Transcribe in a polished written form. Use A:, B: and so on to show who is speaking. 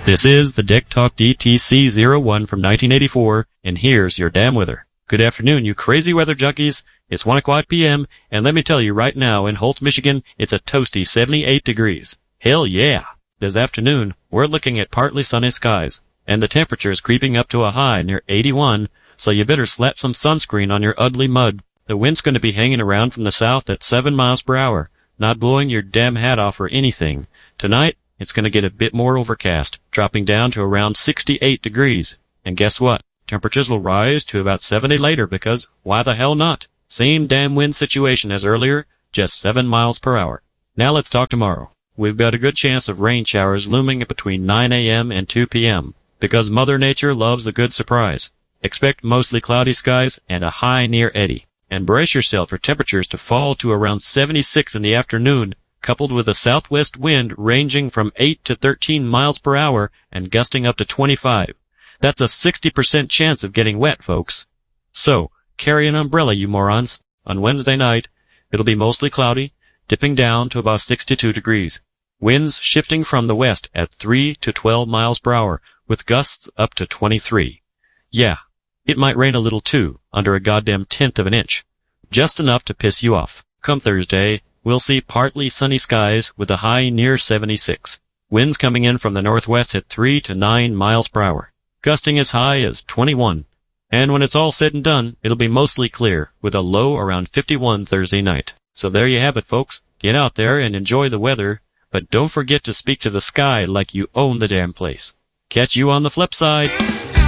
A: This is the Deck Talk DTC01 from 1984, and here's your damn weather. Good afternoon, you crazy weather junkies. It's 1 o'clock p.m., and let me tell you right now, in Holtz, Michigan, it's a toasty 78 degrees. Hell yeah! This afternoon, we're looking at partly sunny skies, and the temperature is creeping up to a high near 81, so you better slap some sunscreen on your ugly mud. The wind's going to be hanging around from the south at 7 miles per hour, not blowing your damn hat off or anything. Tonight, it's going to get a bit more overcast, dropping down to around 68 degrees. And guess what? Temperatures will rise to about 70 later because, why the hell not? Same damn wind situation as earlier, just 7 miles per hour. Now let's talk tomorrow. We've got a good chance of rain showers looming between 9 a.m. and 2 p.m. because Mother Nature loves a good surprise. Expect mostly cloudy skies and a high near eddy. And brace yourself for temperatures to fall to around 76 in the afternoon, coupled with a southwest wind ranging from 8 to 13 miles per hour and gusting up to 25. That's a 60% chance of getting wet, folks. So, carry an umbrella, you morons. On Wednesday night, it'll be mostly cloudy, dipping down to about 62 degrees. Winds shifting from the west at 3 to 12 miles per hour, with gusts up to 23. Yeah, it might rain a little too, under a goddamn tenth of an inch. Just enough to piss you off. Come Thursday, we'll see partly sunny skies with a high near 76. Winds coming in from the northwest at 3 to 9 miles per hour. Gusting as high as 21. And when it's all said and done, it'll be mostly clear, with a low around 51 Thursday night. So there you have it, folks. Get out there and enjoy the weather, but don't forget to speak to the sky like you own the damn place. Catch you on the flip side.